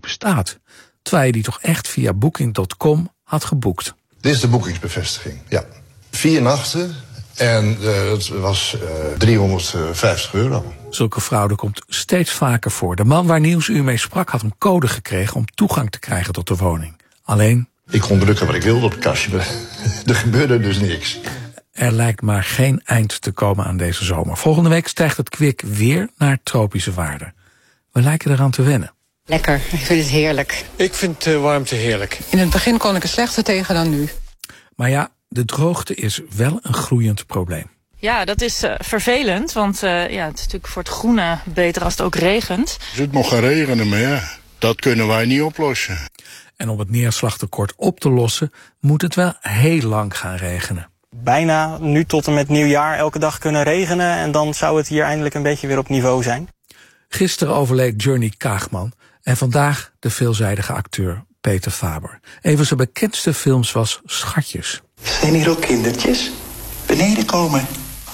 bestaat. Terwijl je die toch echt via Booking.com had geboekt. Dit is de boekingsbevestiging, ja. 4 nachten en het was €350. Zulke fraude komt steeds vaker voor. De man waar Nieuwsuur mee sprak had een code gekregen om toegang te krijgen tot de woning. Alleen... Ik kon drukken wat ik wilde op het kastje, maar er gebeurde dus niks. Er lijkt maar geen eind te komen aan deze zomer. Volgende week stijgt het kwik weer naar tropische waarden. We lijken eraan te wennen. Lekker, ik vind het heerlijk. Ik vind de warmte heerlijk. In het begin kon ik er slechter tegen dan nu. Maar ja, de droogte is wel een groeiend probleem. Ja, dat is vervelend, want het is natuurlijk voor het groene beter als het ook regent. Het mag gaan regenen, maar ja, dat kunnen wij niet oplossen. En om het neerslagtekort op te lossen, moet het wel heel lang gaan regenen. Bijna nu tot en met nieuwjaar elke dag kunnen regenen en dan zou het hier eindelijk een beetje weer op niveau zijn. Gisteren overleed Johnny Kaagman en vandaag de veelzijdige acteur Peter Faber. Een van zijn bekendste films was Schatjes. Zijn hier ook kindertjes? Beneden komen.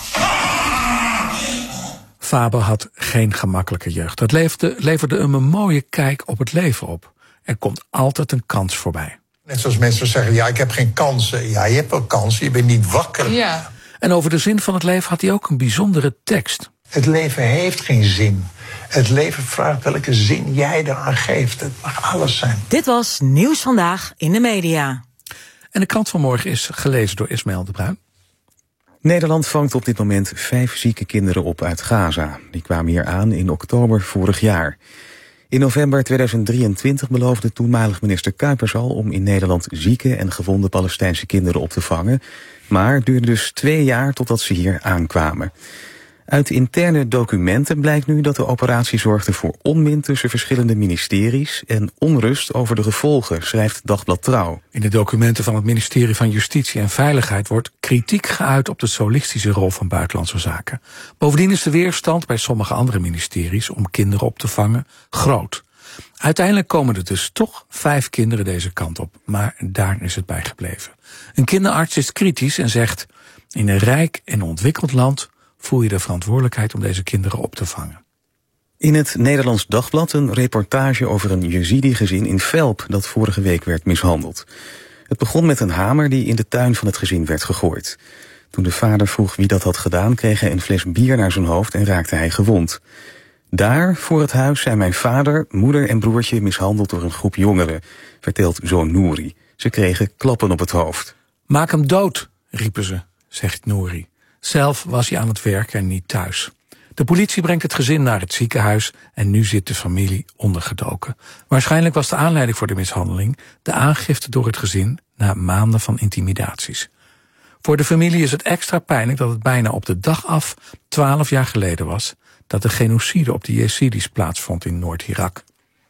Faber had geen gemakkelijke jeugd. Het leverde hem een mooie kijk op het leven op. Er komt altijd een kans voorbij. Net zoals mensen zeggen, ja, ik heb geen kansen. Ja, je hebt wel kansen, je bent niet wakker. Ja. En over de zin van het leven had hij ook een bijzondere tekst. Het leven heeft geen zin. Het leven vraagt welke zin jij eraan geeft. Het mag alles zijn. Dit was Nieuws Vandaag in de Media. En de krant van morgen is gelezen door Ismaël de Bruin. Nederland vangt op dit moment 5 zieke kinderen op uit Gaza. Die kwamen hier aan in oktober vorig jaar. In november 2023 beloofde toenmalig minister Kuipers al om in Nederland zieke en gewonde Palestijnse kinderen op te vangen. Maar het duurde dus 2 jaar totdat ze hier aankwamen. Uit interne documenten blijkt nu dat de operatie zorgde voor onmin tussen verschillende ministeries en onrust over de gevolgen, schrijft Dagblad Trouw. In de documenten van het ministerie van Justitie en Veiligheid wordt kritiek geuit op de solistische rol van buitenlandse zaken. Bovendien is de weerstand bij sommige andere ministeries om kinderen op te vangen groot. Uiteindelijk komen er dus toch 5 kinderen deze kant op, maar daar is het bij gebleven. Een kinderarts is kritisch en zegt: in een rijk en ontwikkeld land voel je de verantwoordelijkheid om deze kinderen op te vangen. In het Nederlands Dagblad een reportage over een Jezidi-gezin in Velp dat vorige week werd mishandeld. Het begon met een hamer die in de tuin van het gezin werd gegooid. Toen de vader vroeg wie dat had gedaan, kreeg hij een fles bier naar zijn hoofd en raakte hij gewond. Daar, voor het huis, zijn mijn vader, moeder en broertje mishandeld door een groep jongeren, vertelt zoon Nouri. Ze kregen klappen op het hoofd. Maak hem dood, riepen ze, zegt Nouri. Zelf was hij aan het werk en niet thuis. De politie brengt het gezin naar het ziekenhuis en nu zit de familie ondergedoken. Waarschijnlijk was de aanleiding voor de mishandeling de aangifte door het gezin na maanden van intimidaties. Voor de familie is het extra pijnlijk dat het bijna op de dag af 12 jaar geleden was dat de genocide op de Jezidis plaatsvond in Noord-Irak.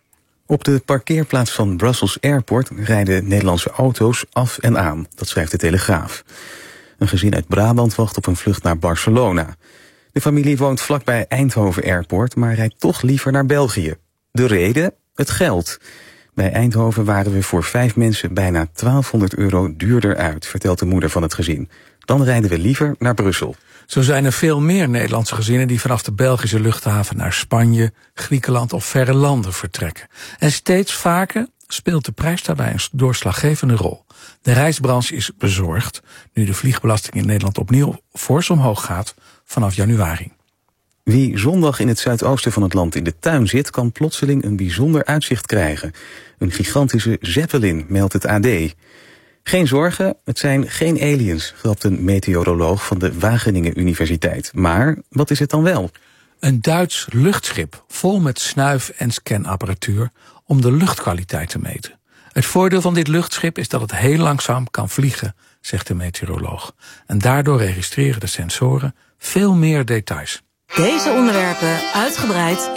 Op de parkeerplaats van Brussels Airport rijden Nederlandse auto's af en aan, dat schrijft de Telegraaf. Een gezin uit Brabant wacht op een vlucht naar Barcelona. De familie woont vlakbij Eindhoven Airport, maar rijdt toch liever naar België. De reden? Het geld. Bij Eindhoven waren we voor 5 mensen bijna €1200 duurder uit, vertelt de moeder van het gezin. Dan rijden we liever naar Brussel. Zo zijn er veel meer Nederlandse gezinnen die vanaf de Belgische luchthaven naar Spanje, Griekenland of verre landen vertrekken. En steeds vaker speelt de prijs daarbij een doorslaggevende rol. De reisbranche is bezorgd nu de vliegbelasting in Nederland opnieuw fors omhoog gaat vanaf januari. Wie zondag in het zuidoosten van het land in de tuin zit, kan plotseling een bijzonder uitzicht krijgen. Een gigantische zeppelin, meldt het AD. Geen zorgen, het zijn geen aliens, grapt een meteoroloog van de Wageningen Universiteit. Maar wat is het dan wel? Een Duits luchtschip vol met snuif- en scanapparatuur om de luchtkwaliteit te meten. Het voordeel van dit luchtschip is dat het heel langzaam kan vliegen, zegt de meteoroloog. En daardoor registreren de sensoren veel meer details. Deze onderwerpen uitgebreid